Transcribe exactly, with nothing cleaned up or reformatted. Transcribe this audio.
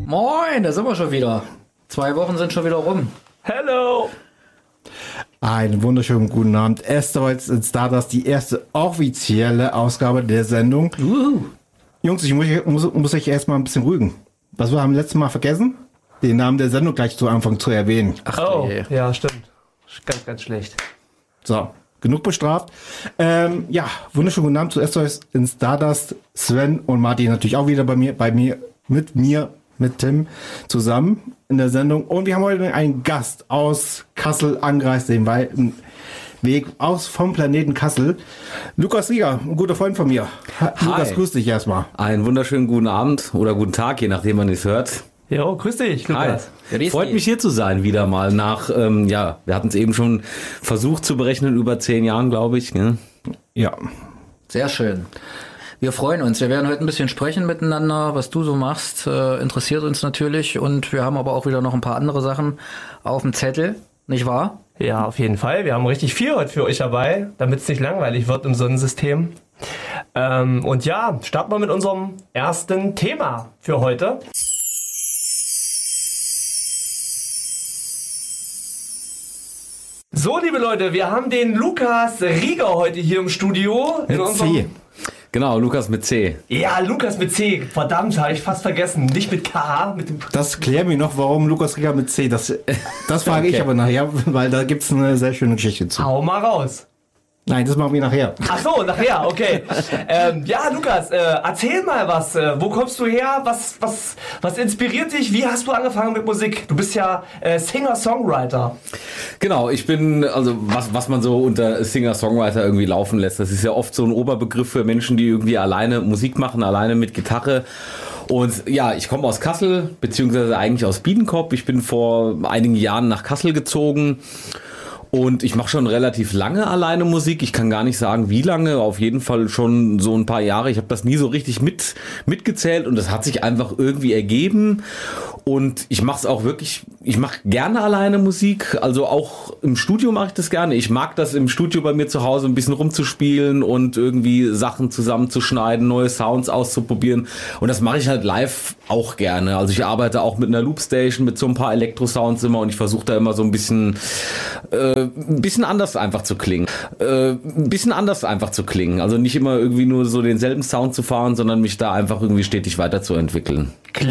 Moin, da sind wir schon wieder. Zwei Wochen sind schon wieder rum. Hello! Einen wunderschönen guten Abend. Erst heute in Stardust die erste offizielle Ausgabe der Sendung. Uhu. Jungs, ich muss, muss, muss euch erstmal ein bisschen rügen. Was wir haben letztes Mal vergessen? Den Namen der Sendung gleich zu Anfang zu erwähnen. Ach Oh, je. ja, stimmt. Ganz, ganz schlecht. So, genug bestraft. Ähm, ja, wunderschönen guten Abend zu erst heute in Stardust. Sven und Martin natürlich auch wieder bei mir, bei mir, mit mir, mit Tim zusammen in der Sendung. Und wir haben heute einen Gast aus Kassel angereist, den weiten Weg aus vom Planeten Kassel. Lukas Rieger, ein guter Freund von mir. Hi. Lukas, grüß dich erstmal. Einen wunderschönen guten Abend oder guten Tag, je nachdem man es hört. Jo, grüß dich, Lukas. Hi. Freut mich hier zu sein wieder mal nach, ähm, ja, wir hatten es eben schon versucht zu berechnen, über zehn Jahren, glaube ich. Ne? Ja. Sehr schön. Wir freuen uns. Wir werden heute ein bisschen sprechen miteinander, was du so machst. Äh, interessiert uns natürlich. Und wir haben aber auch wieder noch ein paar andere Sachen auf dem Zettel. Nicht wahr? Ja, auf jeden Fall. Wir haben richtig viel heute für euch dabei, damit es nicht langweilig wird im Sonnensystem. Ähm, und ja, starten wir mit unserem ersten Thema für heute. So, liebe Leute, wir haben den Lukas Rieger heute hier im Studio. In Mit C. Genau, Lukas mit C. Ja, Lukas mit C. Verdammt, habe ich fast vergessen. Nicht mit K, mit dem... Das klärt mir noch, warum Lukas Rieger mit C. Das, das frage ich Okay. aber nachher, weil da gibt es eine sehr schöne Geschichte zu. Hau mal raus. Nein, das machen wir nachher. Ach so, nachher, okay. ähm, ja, Lukas, äh, erzähl mal was. Äh, wo kommst du her? Was, was, was inspiriert dich? Wie hast du angefangen mit Musik? Du bist ja äh, Singer-Songwriter. Genau, ich bin, also was, was man so unter Singer-Songwriter irgendwie laufen lässt, das ist ja oft so ein Oberbegriff für Menschen, die irgendwie alleine Musik machen, alleine mit Gitarre. Und ja, ich komme aus Kassel, beziehungsweise eigentlich aus Biedenkopf. Ich bin vor einigen Jahren nach Kassel gezogen. Und ich mache schon relativ lange alleine Musik. Ich kann gar nicht sagen, wie lange. Auf jeden Fall schon so ein paar Jahre. Ich habe das nie so richtig mit mitgezählt und das hat sich einfach irgendwie ergeben. Und ich mache es auch wirklich, ich mache gerne alleine Musik. Also auch im Studio mache ich das gerne. Ich mag das im Studio bei mir zu Hause ein bisschen rumzuspielen und irgendwie Sachen zusammenzuschneiden, neue Sounds auszuprobieren. Und das mache ich halt live auch gerne. Also ich arbeite auch mit einer Loopstation, mit so ein paar Elektro-Sounds immer und ich versuche da immer so ein bisschen... Äh, ein bisschen anders einfach zu klingen. Äh, ein bisschen anders einfach zu klingen. Also nicht immer irgendwie nur so denselben Sound zu fahren, sondern mich da einfach irgendwie stetig weiterzuentwickeln.